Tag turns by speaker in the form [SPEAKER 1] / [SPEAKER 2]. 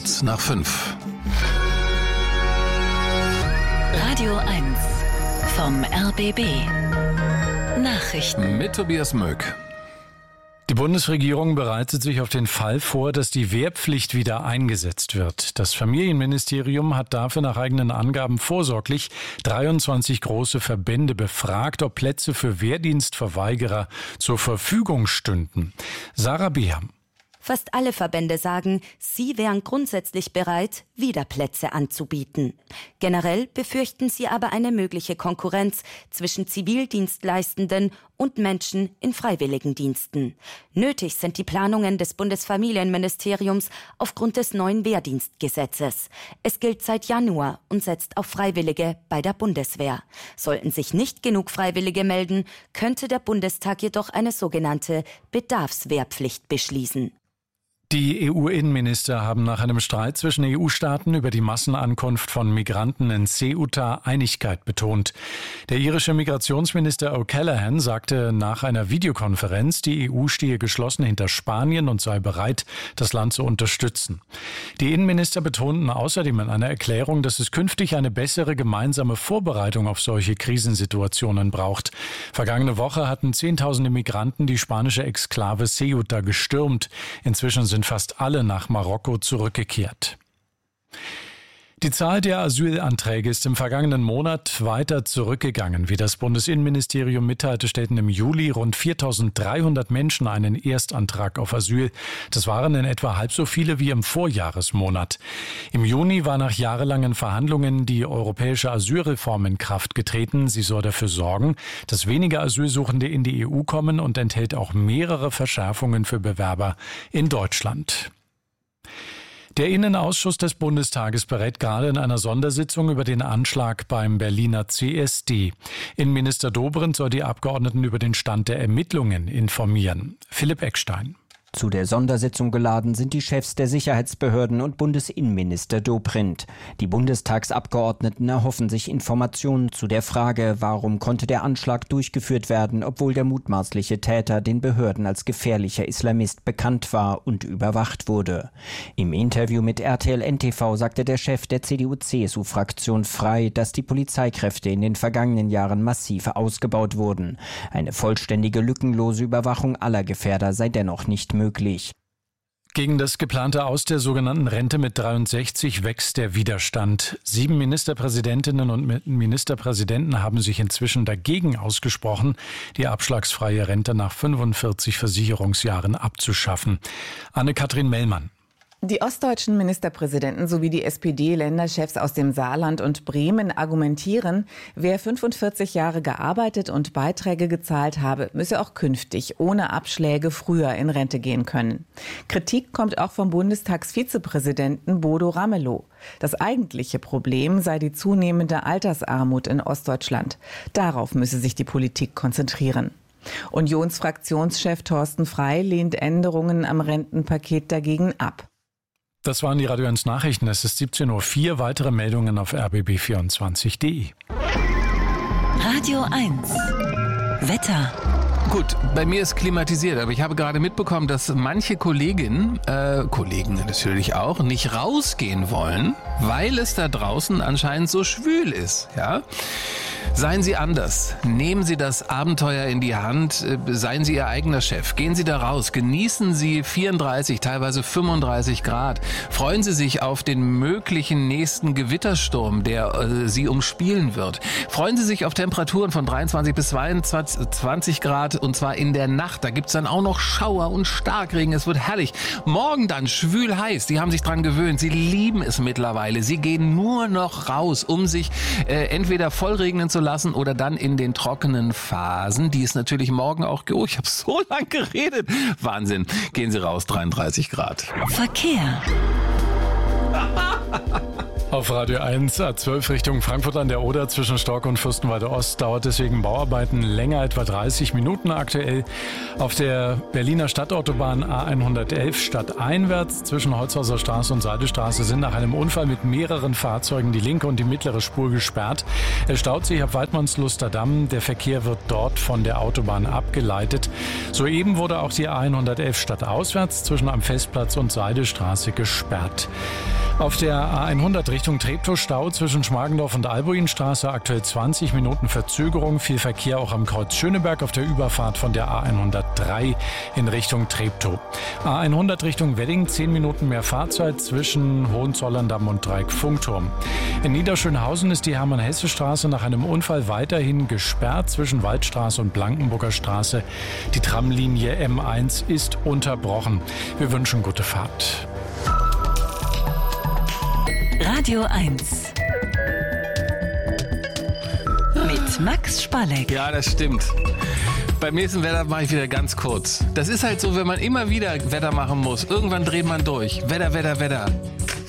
[SPEAKER 1] Kurz nach 5.
[SPEAKER 2] Radio 1 vom RBB. Nachrichten
[SPEAKER 1] Mit Tobias Möck.
[SPEAKER 3] Die Bundesregierung bereitet sich auf den Fall vor, dass die Wehrpflicht wieder eingesetzt wird. Das Familienministerium hat dafür nach eigenen Angaben vorsorglich 23 große Verbände befragt, ob Plätze für Wehrdienstverweigerer zur Verfügung stünden. Sarah Beham.
[SPEAKER 4] Fast alle Verbände sagen, sie wären grundsätzlich bereit, wieder Plätze anzubieten. Generell befürchten sie aber eine mögliche Konkurrenz zwischen Zivildienstleistenden und Menschen in Freiwilligendiensten. Nötig sind die Planungen des Bundesfamilienministeriums aufgrund des neuen Wehrdienstgesetzes. Es gilt seit Januar und setzt auf Freiwillige bei der Bundeswehr. Sollten sich nicht genug Freiwillige melden, könnte der Bundestag jedoch eine sogenannte Bedarfswehrpflicht beschließen.
[SPEAKER 3] Die EU-Innenminister haben nach einem Streit zwischen EU-Staaten über die Massenankunft von Migranten in Ceuta Einigkeit betont. Der irische Migrationsminister O'Callaghan sagte nach einer Videokonferenz, die EU stehe geschlossen hinter Spanien und sei bereit, das Land zu unterstützen. Die Innenminister betonten außerdem in einer Erklärung, dass es künftig eine bessere gemeinsame Vorbereitung auf solche Krisensituationen braucht. Vergangene Woche hatten Zehntausende Migranten die spanische Exklave Ceuta gestürmt. Inzwischen sind fast alle nach Marokko zurückgekehrt. Die Zahl der Asylanträge ist im vergangenen Monat weiter zurückgegangen. Wie das Bundesinnenministerium mitteilte, stellten im Juli rund 4.300 Menschen einen Erstantrag auf Asyl. Das waren in etwa halb so viele wie im Vorjahresmonat. Im Juni war nach jahrelangen Verhandlungen die europäische Asylreform in Kraft getreten. Sie soll dafür sorgen, dass weniger Asylsuchende in die EU kommen und enthält auch mehrere Verschärfungen für Bewerber in Deutschland. Der Innenausschuss des Bundestages berät gerade in einer Sondersitzung über den Anschlag beim Berliner CSD. Innenminister Dobrindt soll die Abgeordneten über den Stand der Ermittlungen informieren. Philipp Eckstein.
[SPEAKER 5] Zu der Sondersitzung geladen sind die Chefs der Sicherheitsbehörden und Bundesinnenminister Dobrindt. Die Bundestagsabgeordneten erhoffen sich Informationen zu der Frage, warum konnte der Anschlag durchgeführt werden, obwohl der mutmaßliche Täter den Behörden als gefährlicher Islamist bekannt war und überwacht wurde. Im Interview mit RTL NTV sagte der Chef der CDU-CSU-Fraktion Frei, dass die Polizeikräfte in den vergangenen Jahren massiv ausgebaut wurden. Eine vollständige, lückenlose Überwachung aller Gefährder sei dennoch nicht möglich.
[SPEAKER 3] Gegen das geplante Aus der sogenannten Rente mit 63 wächst der Widerstand. 7 Ministerpräsidentinnen und Ministerpräsidenten haben sich inzwischen dagegen ausgesprochen, die abschlagsfreie Rente nach 45 Versicherungsjahren abzuschaffen. Anne-Kathrin Mellmann.
[SPEAKER 6] Die ostdeutschen Ministerpräsidenten sowie die SPD-Länderchefs aus dem Saarland und Bremen argumentieren, wer 45 Jahre gearbeitet und Beiträge gezahlt habe, müsse auch künftig ohne Abschläge früher in Rente gehen können. Kritik kommt auch vom Bundestagsvizepräsidenten Bodo Ramelow. Das eigentliche Problem sei die zunehmende Altersarmut in Ostdeutschland. Darauf müsse sich die Politik konzentrieren. Unionsfraktionschef Thorsten Frey lehnt Änderungen am Rentenpaket dagegen ab.
[SPEAKER 3] Das waren die Radio 1 Nachrichten. Es ist 17.04 Uhr. Weitere Meldungen auf rbb24.de.
[SPEAKER 2] Radio 1 Wetter.
[SPEAKER 1] Gut, bei mir ist klimatisiert, aber ich habe gerade mitbekommen, dass manche Kollegen natürlich auch, nicht rausgehen wollen, weil es da draußen anscheinend so schwül ist. Ja? Seien Sie anders, nehmen Sie das Abenteuer in die Hand, seien Sie Ihr eigener Chef, gehen Sie da raus, genießen Sie 34, teilweise 35 Grad, freuen Sie sich auf den möglichen nächsten Gewittersturm, der Sie umspielen wird, freuen Sie sich auf Temperaturen von 23 bis 22 Grad und zwar in der Nacht, da gibt's dann auch noch Schauer und Starkregen, es wird herrlich. Morgen dann schwül heiß, die haben sich dran gewöhnt, sie lieben es mittlerweile, sie gehen nur noch raus, um sich entweder vollregnen zu lassen oder dann in den trockenen Phasen, die es natürlich morgen auch gibt. Oh, ich habe so lang geredet. Wahnsinn. Gehen Sie raus, 33 Grad.
[SPEAKER 2] Verkehr.
[SPEAKER 3] Auf Radio 1 A12 Richtung Frankfurt an der Oder zwischen Stork und Fürstenwalde Ost dauert deswegen Bauarbeiten länger, etwa 30 Minuten aktuell. Auf der Berliner Stadtautobahn A111 stadteinwärts zwischen Holzhauser Straße und Seidestraße sind nach einem Unfall mit mehreren Fahrzeugen die linke und die mittlere Spur gesperrt. Es staut sich ab Waldmannsluster Damm. Der Verkehr wird dort von der Autobahn abgeleitet. Soeben wurde auch die A111 stadtauswärts zwischen am Festplatz und Seidestraße gesperrt. Auf der A100 Richtung Treptow Stau zwischen Schmargendorf und Albuinstraße, aktuell 20 Minuten Verzögerung. Viel Verkehr auch am Kreuz Schöneberg auf der Überfahrt von der A103 in Richtung Treptow. A100 Richtung Wedding, 10 Minuten mehr Fahrzeit zwischen Hohenzollern-Damm und Dreieck-Funkturm. In Niederschönhausen ist die Hermann-Hesse-Straße nach einem Unfall weiterhin gesperrt zwischen Waldstraße und Blankenburger Straße. Die Tramlinie M1 ist unterbrochen. Wir wünschen gute Fahrt.
[SPEAKER 2] Radio 1 mit Max Spalleck.
[SPEAKER 1] Ja, das stimmt. Beim nächsten Wetter mache ich wieder ganz kurz. Das ist halt so, wenn man immer wieder Wetter machen muss. Irgendwann dreht man durch. Wetter.